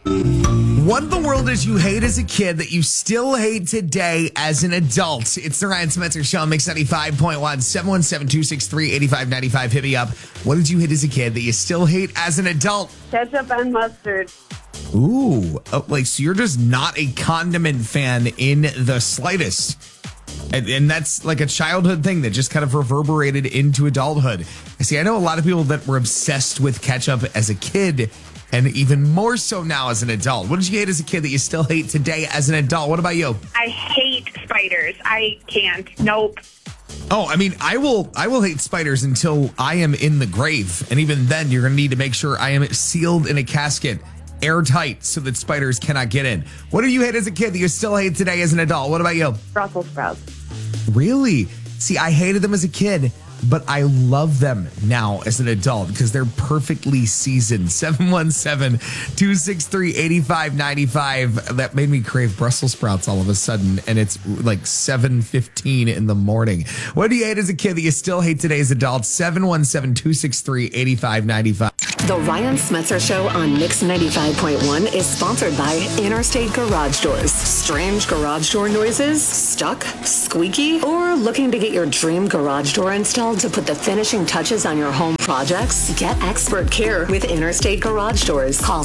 What in the world did you hate as a kid that you still hate today as an adult? It's the Ryan Spencer Show on Mix 95.1, 717-263-8595. Hit me up. What did you hate as a kid that you still hate as an adult? Ketchup and mustard. Ooh, so you're just not a condiment fan in the slightest. And that's like a childhood thing that just kind of reverberated into adulthood. See, I know a lot of people that were obsessed with ketchup as a kid and even more so now as an adult. What did you hate as a kid that you still hate today as an adult? What about you? I hate spiders. I can't. Nope. Oh, I mean, I will hate spiders until I am in the grave. And even then, you're going to need to make sure I am sealed in a casket, airtight, so that spiders cannot get in. What do you hate as a kid that you still hate today as an adult? What about you? Brussels sprouts. Really? See, I hated them as a kid, but I love them now as an adult because they're perfectly seasoned. 717-263-8595. That made me crave Brussels sprouts all of a sudden, and it's like 7:15 in the morning. What do you hate as a kid that you still hate today as adult? 717-263-8595. The Ryan Spencer Show on Mix 95.1 is sponsored by Interstate Garage Doors. Strange garage door noises? Stuck? Squeaky? Or looking to get your dream garage door installed to put the finishing touches on your home projects? Get expert care with Interstate Garage Doors. Call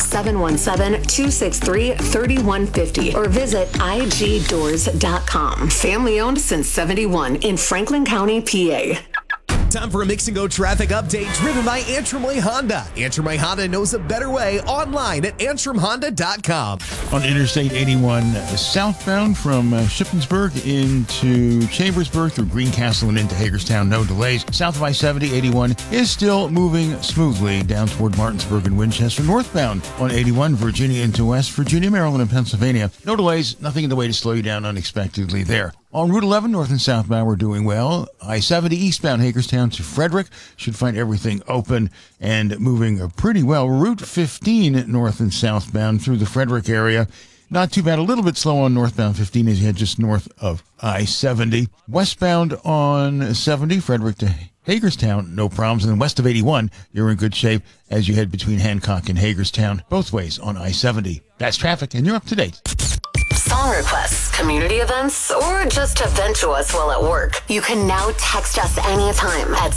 717-263-3150 or visit igdoors.com. Family owned since 71 in Franklin County, PA. Time for a Mix and Go traffic update driven by Antrim Way Honda. Antrim Way Honda knows a better way online at antrimhonda.com. On Interstate 81 southbound from Shippensburg into Chambersburg through Greencastle and into Hagerstown, no delays. South of I-70, 81 is still moving smoothly down toward Martinsburg and Winchester. Northbound on 81, Virginia into West Virginia, Maryland, and Pennsylvania. No delays, nothing in the way to slow you down unexpectedly there. On Route 11, north and southbound, we're doing well. I-70 eastbound Hagerstown to Frederick should find everything open and moving pretty well. Route 15 north and southbound through the Frederick area. Not too bad. A little bit slow on northbound 15 as you head just north of I-70. Westbound on 70, Frederick to Hagerstown, no problems. And then west of 81, you're in good shape as you head between Hancock and Hagerstown, both ways on I-70. That's traffic, and you're up to date. Song requests, community events, or just to vent to us while at work. You can now text us anytime at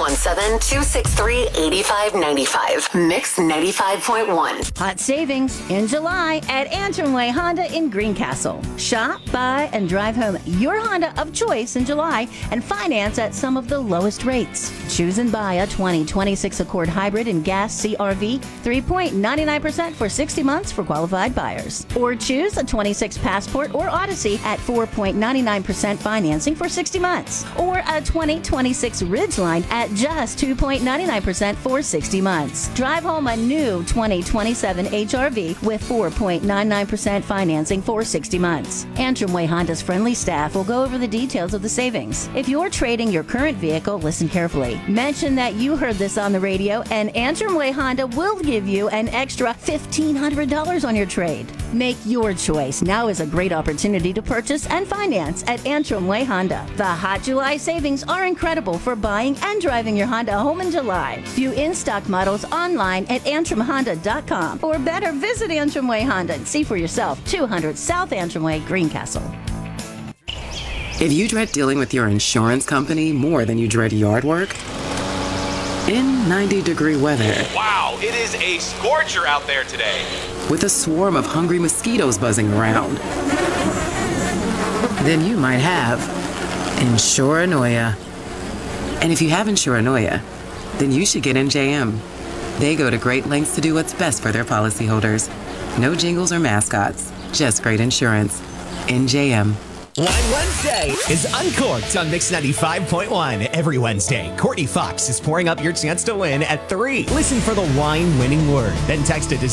717-263-8595. Mix 95.1. Hot savings in July at Antrim Way Honda in Greencastle. Shop, buy, and drive home your Honda of choice in July and finance at some of the lowest rates. Choose and buy a 2026 Accord Hybrid in gas CRV, 3.99% for 60 months for qualified buyers. Or choose a 26 Passport or Odyssey at 4.99% financing for 60 months. Or a 2026 Ridgeline at just 2.99% for 60 months. Drive home a new 2027 HRV with 4.99% financing for 60 months. Antrim Way Honda's friendly staff will go over the details of the savings. If you're trading your current vehicle, listen carefully. Mention that you heard this on the radio, and Antrim Way Honda will give you an extra $1,500 on your trade. Make your choice. Now is a great opportunity to purchase and finance at Antrim Way Honda. The Hot July savings are incredible for buying and driving your Honda home in July. View in-stock models online at antrimhonda.com, or better, visit Antrim Way Honda and see for yourself. 200 South Antrim Way, Greencastle. If you dread dealing with your insurance company more than you dread yard work, in 90-degree weather. Wow, it is a scorcher out there today. With a swarm of hungry mosquitoes buzzing around. Then you might have Insuranoia. And if you have Insuranoia, then you should get NJM. They go to great lengths to do what's best for their policyholders. No jingles or mascots, just great insurance. NJM. Wine Wednesday is Uncorked on Mix 95.1. Every Wednesday, Courtney Fox is pouring up your chance to win at 3. Listen for the wine winning word. Then text it to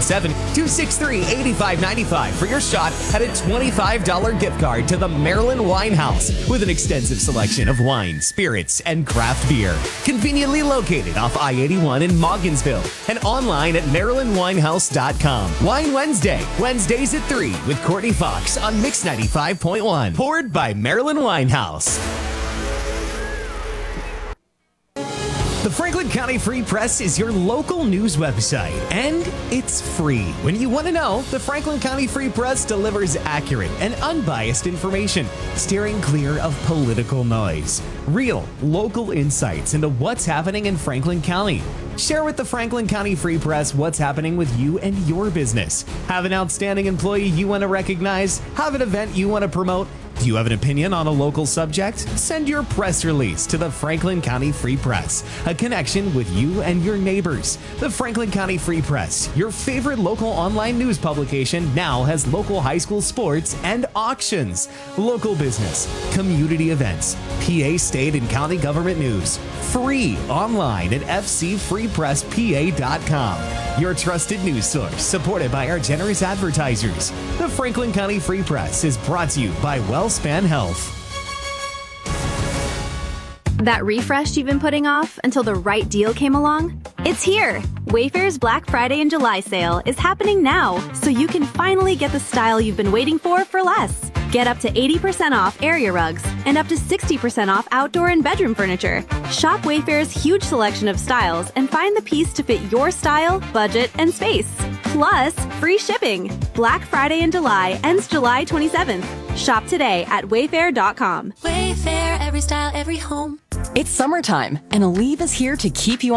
717-263-8595 for your shot at a $25 gift card to the Maryland Wine House with an extensive selection of wine, spirits, and craft beer. Conveniently located off I-81 in Mogginsville and online at MarylandWinehouse.com. Wine Wednesday, Wednesdays at 3 with Courtney Fox on Mix 95.1. Poured by Maryland Wine House. The Franklin Franklin County Free Press is your local news website, and it's free. When you want to know, the Franklin County Free Press delivers accurate and unbiased information, steering clear of political noise. Real, local insights into what's happening in Franklin County. Share with the Franklin County Free Press what's happening with you and your business. Have an outstanding employee you want to recognize? Have an event you want to promote? Do you have an opinion on a local subject? Send your press release to the Franklin County Free Press, a connection with you and your neighbors. The Franklin County Free Press, your favorite local online news publication, now has local high school sports and auctions, local business, community events, PA state and county government news, free online at fcfreepresspa.com. Your trusted news source, supported by our generous advertisers. The Franklin County Free Press is brought to you by WellSpan Health. That refresh you've been putting off until the right deal came along? It's here! Wayfair's Black Friday and July sale is happening now, so you can finally get the style you've been waiting for less. Get up to 80% off area rugs and up to 60% off outdoor and bedroom furniture. Shop Wayfair's huge selection of styles and find the piece to fit your style, budget, and space. Plus, free shipping. Black Friday in July ends July 27th. Shop today at wayfair.com. Wayfair, every style, every home. It's summertime, and Aleve is here to keep you